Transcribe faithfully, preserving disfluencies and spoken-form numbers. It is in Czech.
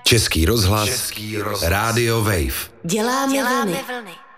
Český rozhlas, Český rozhlas. Rádio Wave. Děláme, Děláme vlny. vlny.